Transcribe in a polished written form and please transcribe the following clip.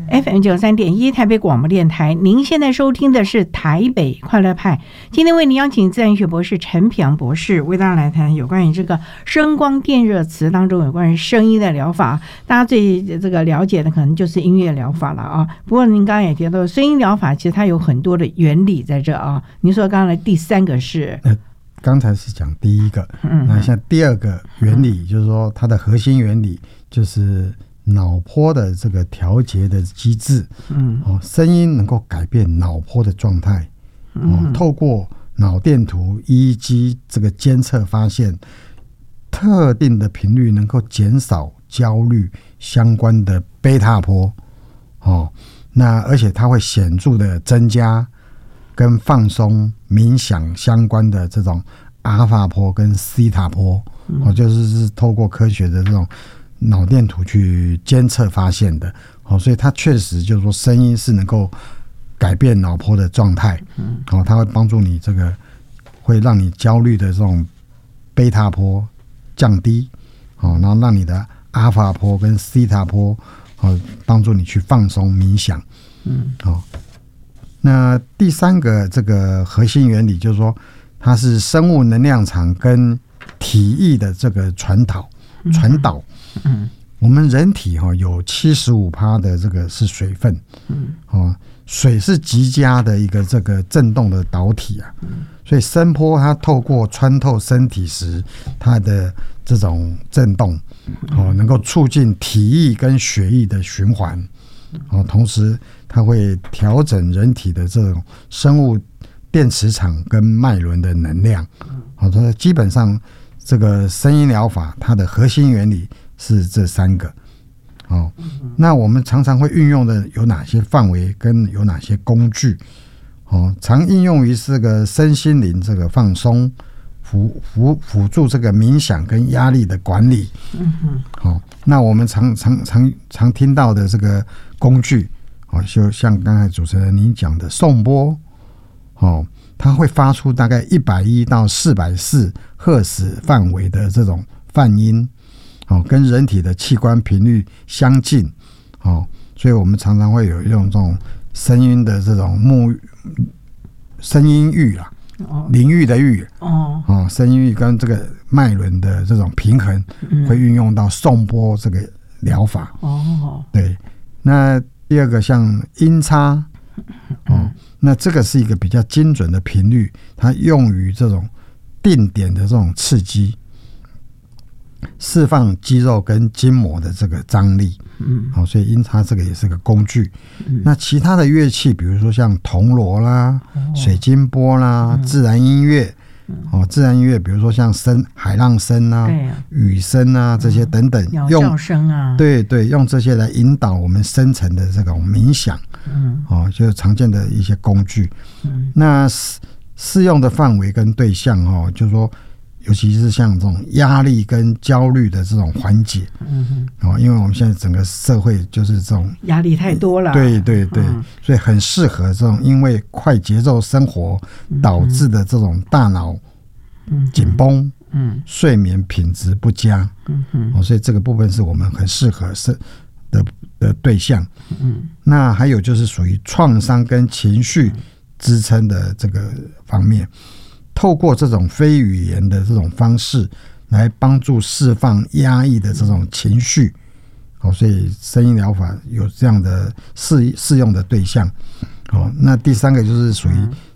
FM93.1 台北广播电台。您现在收听的是台北快乐派。今天为您邀请自然医学博士陈平博士为大家来谈有关于这个声光电热磁当中有关于声音的疗法。大家最这个了解的可能就是音乐疗法了啊。不过您刚刚也提到声音疗法其实它有很多的原理在这啊。您说刚才第三个是刚才是讲第一个，那像第二个原理就是说它的核心原理就是脑波的这个调节的机制，声音能够改变脑波的状态，透过脑电图 EEG 这个监测发现特定的频率能够减少焦虑相关的贝塔波，那而且它会显著的增加跟放松冥想相关的这种阿尔法波跟西塔波，就是透过科学的这种脑电图去监测发现的，所以它确实就是说声音是能够改变脑波的状态，它会帮助你这个会让你焦虑的这种贝塔波降低，然后让你的阿尔法波跟西塔波帮助你去放松冥想，那第三个这个核心原理就是说它是生物能量场跟体液的这个传导。我们人体有 75% 的这个是水分，水是极佳的一个这个振动的导体啊，所以声波它透过穿透身体时，它的这种振动能够促进体液跟血液的循环，同时它会调整人体的这种生物电磁场跟脉轮的能量，基本上这个声音疗法它的核心原理是这三个。那我们常常会运用的有哪些范围跟有哪些工具？常应用于这个身心灵这个放松，辅助这个冥想跟压力的管理。那我们常听到的这个工具，就像刚才主持人您讲的颂钵，它会发出大概110到440赫兹范围的这种泛音，跟人体的器官频率相近，所以我们常常会有用这种声音的这种声音域啦，淋浴的浴，声音域跟这个脉轮的这种平衡，会运用到颂钵这个疗法。对，那第二个像音叉，那这个是一个比较精准的频率，它用于这种定点的这种刺激，释放肌肉跟筋膜的这个张力，所以音叉这个也是个工具。那其他的乐器，比如说像铜锣啦、水晶钵啦、自然音乐，自然音乐，比如说像海浪声啊、雨声啊这些等等， 鸟叫声啊， 对，用这些来引导我们深层的这种冥想，就是常见的一些工具。那适用的范围跟对象，就是说尤其是像这种压力跟焦虑的这种缓解，因为我们现在整个社会就是这种压力太多了， 对，所以很适合这种因为快节奏生活导致的这种大脑紧绷，睡眠品质不佳，所以这个部分是我们很适合的对象。那还有就是属于创伤跟情绪支撑的这个方面，透过这种非语言的这种方式来帮助释放压抑的这种情绪，所以声音疗法有这样的适用的对象。那第三个就是属于